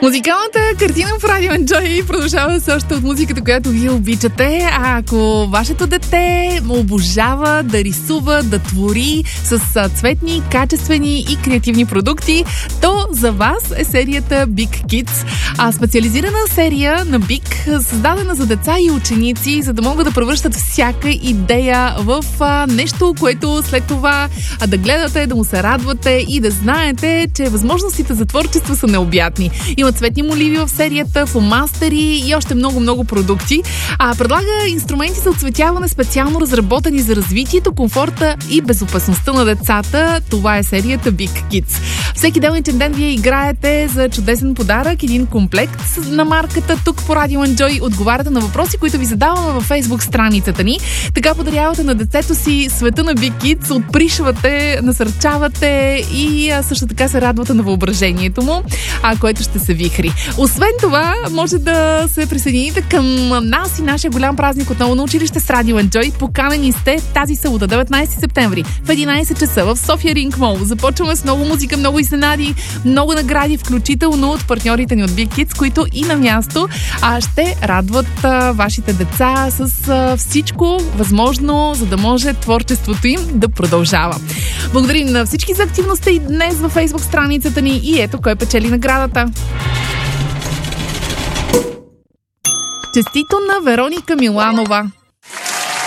Музикалната картина в Радио Enjoy продължава също от музиката, която вие обичате. А ако вашето дете обожава да рисува, да твори с цветни, качествени и креативни продукти, то за вас е серията Big Kids. Специализирана серия на Big, създадена за деца и ученици, за да могат да превръщат всяка идея в нещо, което след това да гледате, да му се радвате и да знаете, че възможностите за творчество са необятни. Има цветни моливи в серията, фломастери и още много продукти. Предлага инструменти за оцветяване, специално разработени за развитието, комфорта и безопасността на децата. Това е серията Big Kids. Всеки делничен ден вие играете за чудесен подарък, един комплект на марката. Тук по Радио Enjoy отговаряте на въпроси, които ви задаваме във Facebook страницата ни. Така подарявате на детето си света на Big Kids, отпришвате, насърчавате и също така се радвате на въображението му, което ще се вихри. Освен това, може да се присъедините към нас и нашия голям празник отново на училище с Радио Enjoy. Поканени сте тази събота, 19 септември, в 11 часа в София Ринг Мол. Започваме с много музика, много изненади, много награди, включително от партньорите ни от Big Kids, които и на място ще радват вашите деца с всичко възможно, за да може творчеството им да продължава. Благодарим на всички за активността и днес във Facebook страницата ни и ето кой печели наградата. Честито на Вероника Миланова.